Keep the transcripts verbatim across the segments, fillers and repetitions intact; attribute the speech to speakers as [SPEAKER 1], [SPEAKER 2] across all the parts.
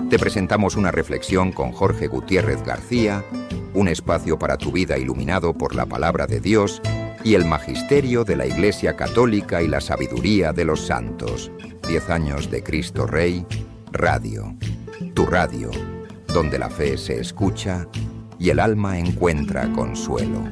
[SPEAKER 1] te presentamos una reflexión con Jorge Gutiérrez García, un espacio para tu vida iluminado por la palabra de Dios y el magisterio de la Iglesia Católica y la sabiduría de los santos. Diez años de Cristo Rey, Radio. Tu radio, donde la fe se escucha y el alma encuentra consuelo.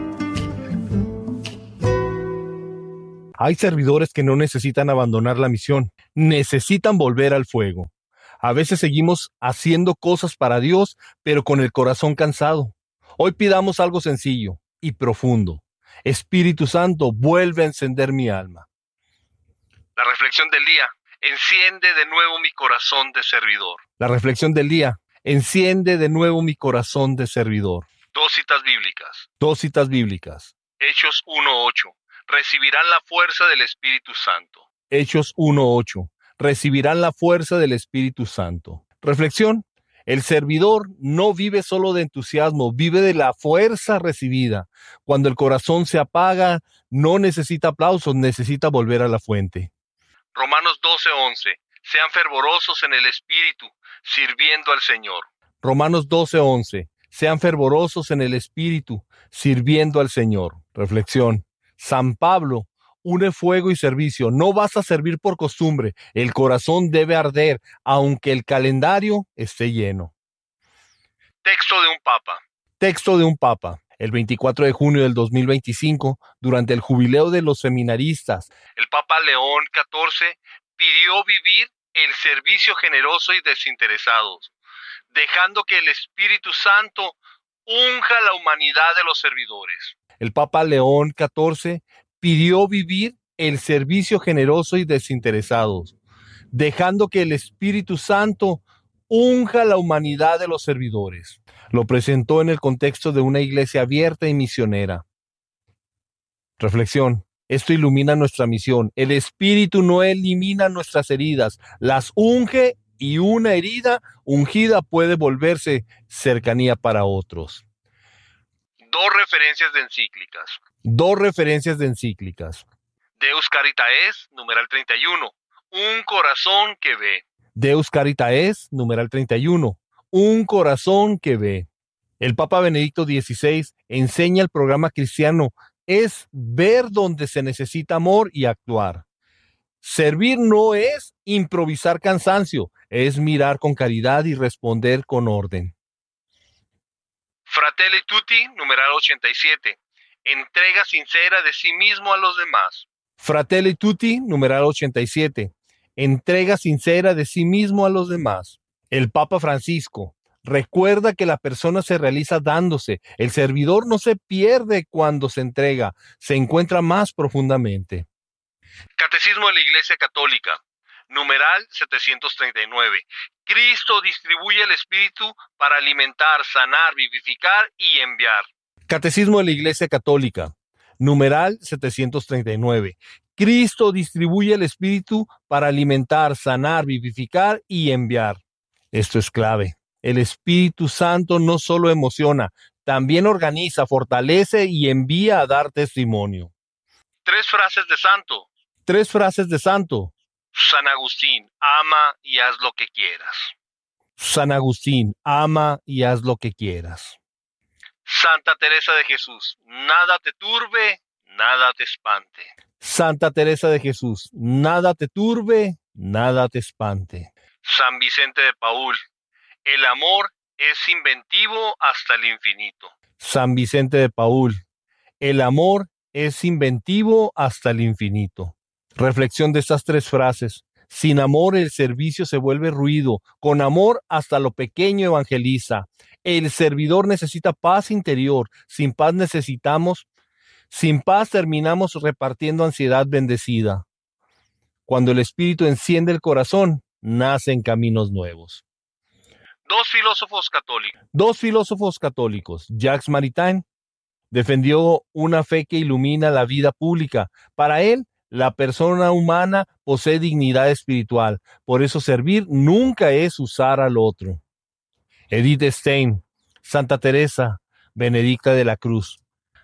[SPEAKER 2] Hay servidores que no necesitan abandonar la misión, necesitan volver al fuego. A veces seguimos haciendo cosas para Dios, pero con el corazón cansado. Hoy pidamos algo sencillo y profundo. Espíritu Santo, vuelve a encender mi alma.
[SPEAKER 3] La reflexión del día. Enciende de nuevo mi corazón de servidor.
[SPEAKER 2] La reflexión del día. Enciende de nuevo mi corazón de servidor.
[SPEAKER 3] Dos citas bíblicas.
[SPEAKER 2] Dos citas bíblicas.
[SPEAKER 3] Hechos uno ocho. Recibirán la fuerza del Espíritu Santo.
[SPEAKER 2] Hechos uno ocho. Recibirán la fuerza del Espíritu Santo. Reflexión. El servidor no vive solo de entusiasmo, vive de la fuerza recibida. Cuando el corazón se apaga, no necesita aplausos, necesita volver a la fuente.
[SPEAKER 3] Romanos doce once. Sean fervorosos en el Espíritu, sirviendo al Señor.
[SPEAKER 2] Romanos doce once. Sean fervorosos en el Espíritu, sirviendo al Señor. Reflexión. San Pablo une fuego y servicio. No vas a servir por costumbre. El corazón debe arder, aunque el calendario esté lleno.
[SPEAKER 3] Texto de un papa.
[SPEAKER 2] Texto de un papa. El veinticuatro de junio del dos mil veinticinco, durante el jubileo de los seminaristas,
[SPEAKER 3] el Papa León catorce pidió vivir el servicio generoso y desinteresado, dejando que el Espíritu Santo unja la humanidad de los servidores.
[SPEAKER 2] El Papa León catorce pidió vivir el servicio generoso y desinteresado, dejando que el Espíritu Santo unja la humanidad de los servidores. Lo presentó en el contexto de una iglesia abierta y misionera. Reflexión. Esto ilumina nuestra misión. El Espíritu no elimina nuestras heridas, las unge, y una herida ungida puede volverse cercanía para otros.
[SPEAKER 3] Dos referencias de encíclicas.
[SPEAKER 2] Dos referencias de encíclicas.
[SPEAKER 3] Deus Caritatis, numeral treinta y uno. Un corazón que ve.
[SPEAKER 2] Deus Caritatis, numeral treinta y uno. Un corazón que ve. El Papa Benedicto dieciséis enseña el programa cristiano es ver donde se necesita amor y actuar. Servir no es improvisar cansancio, es mirar con caridad y responder con orden.
[SPEAKER 3] Fratelli Tutti, numeral ochenta y siete. Entrega sincera de sí mismo a los demás.
[SPEAKER 2] Fratelli Tutti, numeral ochenta y siete. Entrega sincera de sí mismo a los demás. El Papa Francisco recuerda que la persona se realiza dándose. El servidor no se pierde cuando se entrega, se encuentra más profundamente.
[SPEAKER 3] Catecismo de la Iglesia Católica, numeral setecientos treinta y nueve. Cristo distribuye el Espíritu para alimentar, sanar, vivificar y enviar.
[SPEAKER 2] Catecismo de la Iglesia Católica, numeral setecientos treinta y nueve. Cristo distribuye el Espíritu para alimentar, sanar, vivificar y enviar. Esto es clave. El Espíritu Santo no solo emociona, también organiza, fortalece y envía a dar testimonio.
[SPEAKER 3] Tres frases de santo.
[SPEAKER 2] Tres frases de santo.
[SPEAKER 3] San Agustín, ama y haz lo que quieras.
[SPEAKER 2] San Agustín, ama y haz lo que quieras.
[SPEAKER 3] Santa Teresa de Jesús, nada te turbe, nada te espante.
[SPEAKER 2] Santa Teresa de Jesús, nada te turbe, nada te espante.
[SPEAKER 3] San Vicente de Paúl, el amor es inventivo hasta el infinito.
[SPEAKER 2] San Vicente de Paúl, el amor es inventivo hasta el infinito. Reflexión de estas tres frases. Sin amor el servicio se vuelve ruido. Con amor hasta lo pequeño evangeliza. El servidor necesita paz interior. Sin paz necesitamos, sin paz terminamos repartiendo ansiedad bendecida. Cuando el Espíritu enciende el corazón, nacen caminos nuevos.
[SPEAKER 3] Dos filósofos católicos.
[SPEAKER 2] Dos filósofos católicos. Jacques Maritain defendió una fe que ilumina la vida pública. Para él, la persona humana posee dignidad espiritual. Por eso servir nunca es usar al otro. Edith Stein, Santa Teresa, Benedicta de la Cruz.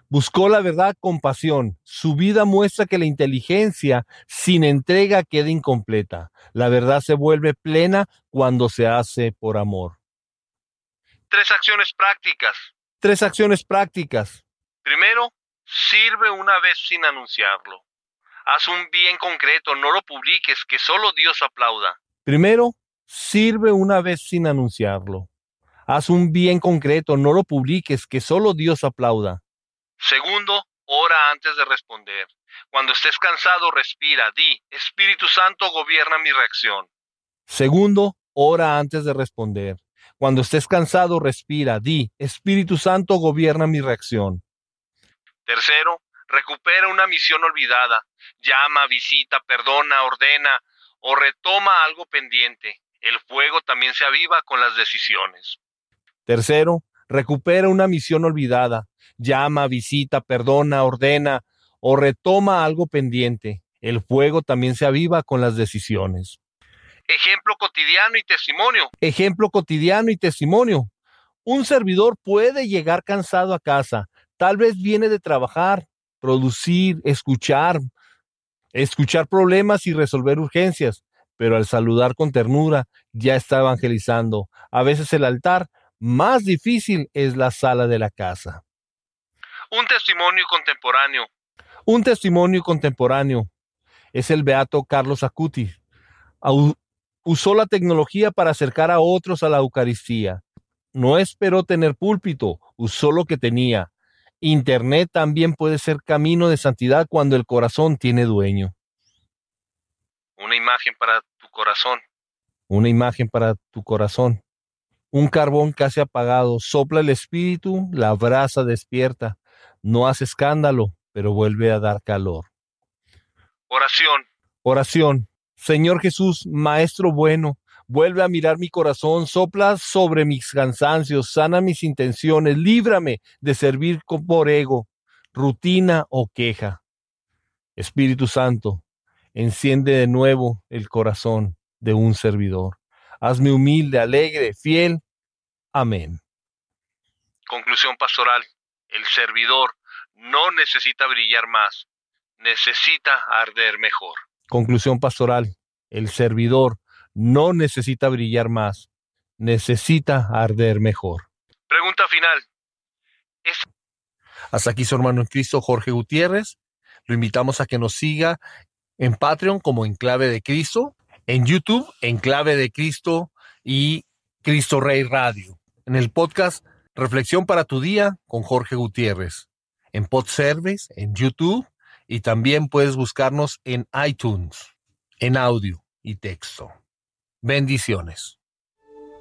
[SPEAKER 2] Buscó la verdad con pasión. Su vida muestra que la inteligencia sin entrega queda incompleta. La verdad se vuelve plena cuando se hace por amor.
[SPEAKER 3] Tres acciones prácticas.
[SPEAKER 2] Tres acciones prácticas.
[SPEAKER 3] Primero, sirve una vez sin anunciarlo. Haz un bien concreto, no lo publiques, que solo Dios aplauda.
[SPEAKER 2] Primero, sirve una vez sin anunciarlo. Haz un bien concreto, no lo publiques, que solo Dios aplauda.
[SPEAKER 3] Segundo, ora antes de responder. Cuando estés cansado, respira, di, Espíritu Santo, gobierna mi reacción.
[SPEAKER 2] Segundo, ora antes de responder. Cuando estés cansado, respira, di, Espíritu Santo, gobierna mi reacción.
[SPEAKER 3] Tercero, recupera una misión olvidada. Llama, visita, perdona, ordena o retoma algo pendiente. El fuego también se aviva con las decisiones.
[SPEAKER 2] Tercero, recupera una misión olvidada. Llama, visita, perdona, ordena o retoma algo pendiente. El fuego también se aviva con las decisiones.
[SPEAKER 3] Ejemplo cotidiano y testimonio.
[SPEAKER 2] Ejemplo cotidiano y testimonio. Un servidor puede llegar cansado a casa. Tal vez viene de trabajar, producir, escuchar, escuchar problemas y resolver urgencias, pero al saludar con ternura ya está evangelizando. A veces el altar más difícil es la sala de la casa.
[SPEAKER 3] Un testimonio contemporáneo.
[SPEAKER 2] Un testimonio contemporáneo es el beato Carlos Acutis. Usó la tecnología para acercar a otros a la Eucaristía. No esperó tener púlpito, usó lo que tenía. Internet también puede ser camino de santidad cuando el corazón tiene dueño.
[SPEAKER 3] Una imagen para tu corazón.
[SPEAKER 2] Una imagen para tu corazón. Un carbón casi apagado, sopla el espíritu, la brasa despierta. No hace escándalo, pero vuelve a dar calor.
[SPEAKER 3] Oración.
[SPEAKER 2] Oración. Señor Jesús, Maestro bueno, vuelve a mirar mi corazón, sopla sobre mis cansancios, sana mis intenciones, líbrame de servir por ego, rutina o queja. Espíritu Santo, enciende de nuevo el corazón de un servidor. Hazme humilde, alegre, fiel. Amén.
[SPEAKER 3] Conclusión pastoral. El servidor no necesita brillar más, necesita arder mejor.
[SPEAKER 2] Conclusión pastoral. El servidor no necesita brillar más, necesita arder mejor.
[SPEAKER 3] Pregunta final. ¿Es...
[SPEAKER 2] Hasta aquí su hermano en Cristo, Jorge Gutiérrez. Lo invitamos a que nos siga en Patreon como Enclave de Cristo, en YouTube, Enclave de Cristo y Cristo Rey Radio. En el podcast Reflexión para tu Día con Jorge Gutiérrez. En Podservice, en YouTube y también puedes buscarnos en iTunes, en audio y texto. Bendiciones.